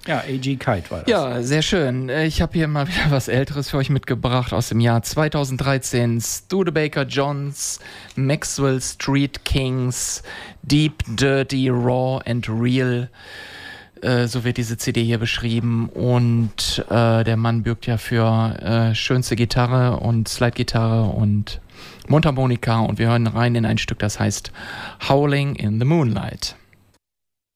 Ja, A.G. Kite war das. Ja, sehr schön. Ich habe hier mal wieder was Älteres für euch mitgebracht aus dem Jahr 2013. Studebaker Johns, Maxwell Street Kings, Deep, Dirty, Raw and Real. So wird diese CD hier beschrieben. Und der Mann bürgt ja für schönste Gitarre und Slide-Gitarre und Mundharmonika. Und wir hören rein in ein Stück, das heißt Howling in the Moonlight.